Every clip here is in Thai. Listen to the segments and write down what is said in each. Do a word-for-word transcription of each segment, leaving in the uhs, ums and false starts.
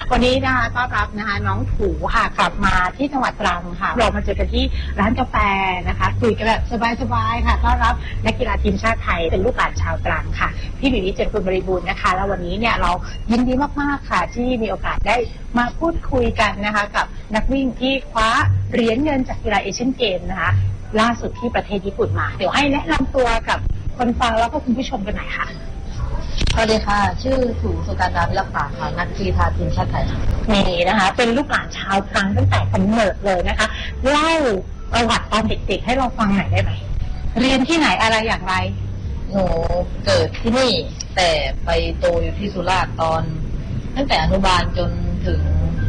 วันนี้นะคะต้อนรับนะคะน้องถูค่ะกลับมาที่จังหวัดตรังค่ะเรามาเจอกันที่ร้านกาแฟนะคะคุยกันแบบสบายๆค่ะต้อนรับนักกีฬาทีมชาติไทยเป็นลูกหลานชาวตรังค่ะพี่บิวเจริญคุณบริบูรณ์นะคะแล้ววันนี้เนี่ยเรายินดีมากๆค่ะที่มีโอกาสได้มาพูดคุยกันนะคะกับนักวิ่งที่คว้าเหรียญเงินจากกีฬาเอเชียนเกมนะคะล่าสุดที่ประเทศญี่ปุ่นมาเดี๋ยวให้แนะนำตัวกับคนฟังแล้วก็คุณผู้ชมกันหน่อยค่ะสวัสดีค่ะชื่อถูสุการดาพิรักษาค่ะนักกีฬาทีมชาติไทยนี่นะคะเป็นลูกหลานชาวตรังตั้งแต่กำเนิดเลยนะคะเล่าประวัติตอนเด็กๆให้เราฟังหน่อยได้ไหมเรียนที่ไหนอะไรอย่างไรหนูเกิดที่นี่แต่ไปโตอยู่ที่สุราษฎร์ตอนตั้งแต่อนุบาลจนถึงป .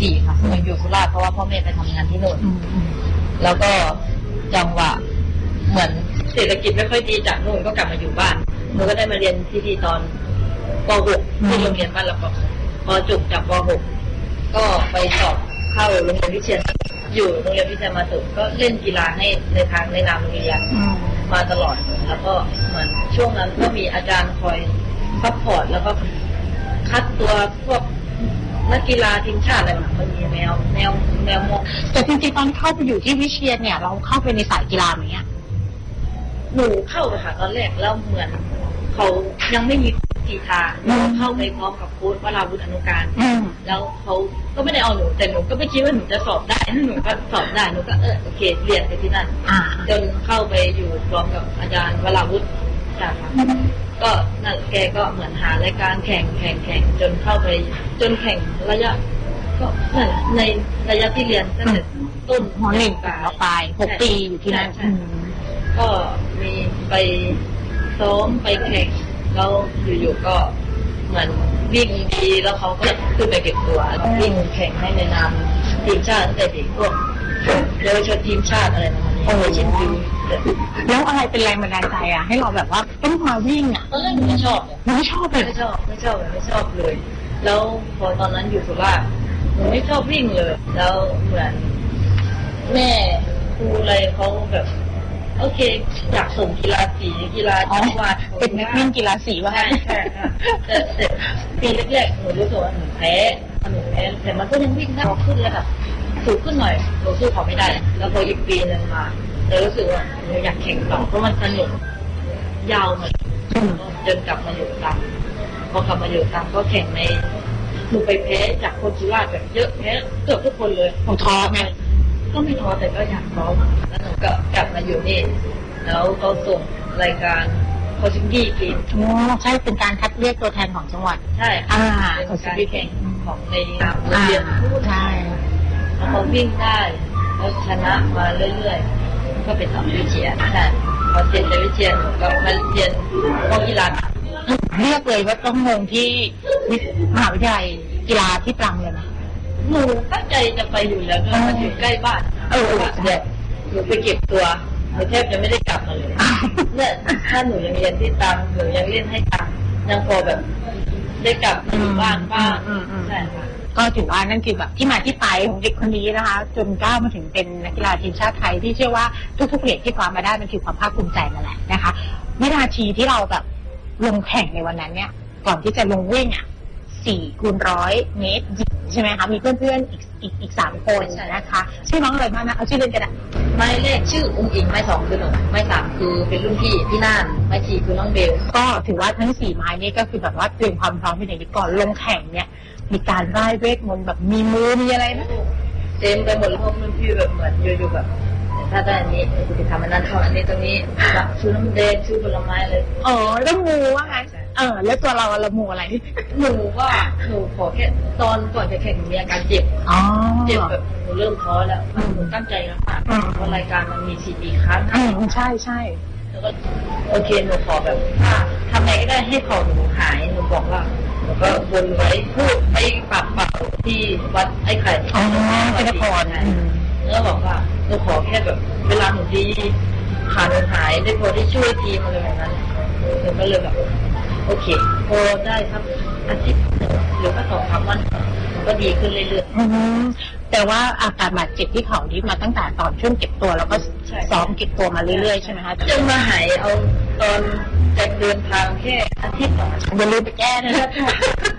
สี่ ค่ะมาอยู่สุราษฎร์เพราะว่าพ่อแม่ไปทำงานที่โน่นแล้วก็จังหวะเหมือนเศรษฐกิจไม่ค่อยดีจากโน่นก็กลับมาอยู่บ้านหนูก็ได้มาเรียนที่ที่ตอนป .หก ที่โรงเรียนบ้านละปพอจบจากป .หก ก็ไปสอบเข้าโรงเรียนวิเชียรอยู่โรงเรียนวิเชียรมาถึงก็เล่นกีฬาให้ในทางในนามโรงเรียนมาตลอดแล้วก็เหมือนช่วงนั้นก็มีอาจารย์คอยซัพพอร์ตแล้วก็คัดตัวพวกนักกีฬาทีมชาติอะไรแบบมันมีแนวแนวแนวมองแต่จริงๆตอนเข้าไปอยู่ที่วิเชียรเนี่ยเราเข้าไปในสายกีฬาไหมอ่ะหนูเข้าไปค่ะตอนแรกแล้วเหมือนเขายังไม่มีกีฬาหนูเข้าไปพร้อมกับโค้ชวราวุฒิอนุการแล้วเขาก็ไม่ได้เอาหนูแต่หนูก็ไม่คิดว่าหนูจะสอบได้หนูก็สอบได้หนูก็เออโอเคเรียนไปที่นั่นจนเข้าไปอยู่พร้อมกับอาจารย์วราวุฒิจ้ะก็นั่นแกก็เหมือนหารายการแข่งแข่งแข่งจนเข้าไปจนแข่งระยะก็นั่นในระยะที่เรียนตั้งแต่ต้นม.หนึ่งถึงม.ปลายหกปีอยู่ที่นั่นก็มีไปซ้อมไปแข่งแล้วอยู่ๆก็เหมือนวิ่งดีแล้วเขาก็ขึ้นไปเก็บตัววิ่งแข่งให้ในนามทีมชาติตั้งแต่เด็กพวกเยาวชนทีมชาติอะไรประมาณนี้โอ้ยชินวิวแล้วอะไรเป็นแรงบันดาลใจอ่ะให้เราแบบว่าต้องมาวิ่งอ่ะตอนแรกหนูไม่ชอบไม่ชอบเลยไม่ชอบไม่ชอบไม่ชอบเลยแล้วพอตอนนั้นอยู่สุราษฎร์หนูไม่ชอบวิ่งเลยแล้วเหมือนแม่ครูอะไรเขาแบบโอเคอยากส่งกีฬาสีกีฬาจังหวัดเป็นนักวิ่งกีฬาสีว่าใช่ใช่แต่แต่ปีแรกๆหนูรู้สึกว่าหนูแพ้หนูแพ้แต่มันก็ยังวิ่งได้ขึ้นแล้วแบบสูงขึ้นหน่อยหนูสู้เขาไม่ได้แล้วพออีกปีนึงมาเลยรู้สึกว่าหนูอยากแข่งต่อเพราะมันสนุกยาวเหมือนจนกลับมาอยู่ตามพอกลับมาอยู่ตามก็แข่งในหนูไปแพ้จากคนสุราษฎร์แบบเยอะแพ้เกือบทุกคนเลยหนูท้อไหมก็ไม่ท้อแต่ก็อยากซ้อมแล้วหนูก็กลับมาอยู่นี่แล้วเขาส่งรายการโคชิงกี้กินอ๋อใช่เป็นการคัดเลือกตัวแทนของจังหวัดใช่อ่าเป็นการแข่งของในนามโรงเรียนใช่แล้วเขาวิ่งได้แล้วชนะมาเรื่อยๆก็เป็นสองวิเชียรใช่พอเรียนในวิเชียรก็มาเรียนพวกกีฬาเรียกเลยว่าต้องลงที่มหาวิทยาลัยกีฬาที่ตรังเลยนะหนูตั้งใจจะไปอยู่แล้วก็มันอยู่ใกล้บ้านเออเดี๋ยวหนูไปเก็บตัวหนูแทบจะไม่ได้กลับมาเลยเนี่ยถ้าหนูยังเรียนที่ตรังหนูยังเล่นให้ตรังยังพอแบบได้กลับมาอยู่บ้านบ้างใช่ค่ะก็ถือว่านั่นคือแบบที่มาที่ไปของเด็กคนนี้นะคะจนก้าวมาถึงเป็นนักกีฬาทีมชาติไทยที่เชื่อว่าทุกๆเหรียญที่คว้ามาได้มันคือความภาคภูมิใจนั่นแหละนะคะวินาทีที่เราแบบลงแข่งในวันนั้นเนี่ยก่อนที่จะลงวิ่งอ่ะสี่คูณร้อยเมตรใช่ไหมคะมีเพื่อนๆอีกอีกอีกสามคนนะคะชื่อน้องอะไรบ้างนะเอาชื่อเล่นกันอ่ะไม้เลขชื่ออุ้งอิงไม้สองคือหนูไม้สามคือเป็นรุ่นพี่พี่น่านไม้สี่คือน้องเบลก็ถือว่าทั้งสี่ไม้นี้ก็คือแบบว่าเตรียมความพร้อมเป็นอย่างดีก่อนลงแข่งเนี่ยมีการไล่เวทมนต์แบบมีมือมีอะไรนะเต็มไปหมดเลยพวกรุ่นพี่แบบเหมือนอยู่ๆแบบถ้าได้อันนี้คุณจะทำอันนั้นทำอันนี้ตรงนี้ชื่อน้ำแดงชื่อผลไม้เลยอ๋อแล้วมูว่าไงเออแล้วตัวเราเรามูอะไรหนูว่าหนูขอแค่ตอนก่อนจะแข่งมีอาการเจ็บอ๋อเจ็บแบบหนูเริ่มท้อแล้วหนูตั้งใจแล้วค่ะเพราะรายการมันมีสี่ปีครั้งอืมใช่ใช่แล้วก็โอเคหนูขอแบบทำไงก็ได้ให้ขอหนูหายหนูบอกว่าหนูก็บนไว้พูดให้ปากเปล่าที่วัดไอ้ไข่อ๋อเป็นนครแล้วบอกว่าหนูขอแค่แบบเวลาหนูดีขาหนูหายได้พอที่ช่วยทีมอะไรแบบนั้นหนูก็เลยแบบโอเคพอได้ครับอาทิตย์หรือว่าสองสามวันมันก็ดีขึ้นเรื่อยๆแต่ว่าอาการบาดเจ็บที่เขานี้มาตั้งแต่ตอนช่วงเก็บตัวแล้วก็ซ้อมเก็บตัวมาเรื่อยๆใช่ไหมคะจนมาหายเอาตอนจะเดินทางแค่อาทิตย์สองอย่าลืมไปแก้นะหาย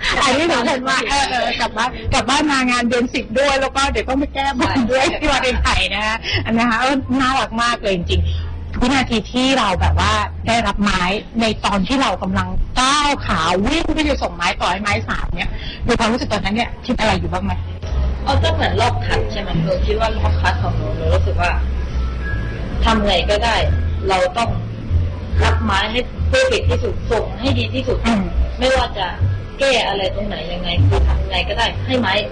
ที่สำคัญว่าเออเออกลับบ้านกลับบ้านมางานเดือนสิบด้วยแล้วก็เดี๋ยวต้องไปแก้บนด้วยที่วัดไผ่นะฮะอันนะคะเออน่ารักมากเลยจริงๆวินาทีที่เราแบบว่าได้รับไม้ในตอนที่เรากำลังก้าวขาวิ่งที่จะส่งไม้ต่อให้ไม้สามเนี่ยดูความรู้สึกตอนนั้นเนี่ยคิดอะไรอยู่บ้างไหมเอาก็เหมือนรอบคัดใช่ไหมหนูคิดว่ารอบคัดของหนูหนูรู้สึกว่าทำไงก็ได้เราต้องรับไม้ให้เพอร์เฟกที่สุดส่งให้ดีที่สุดไม่ว่าจะแก้อะไรตรงไหนยังไงคือทำไงก็ได้ให้ไม้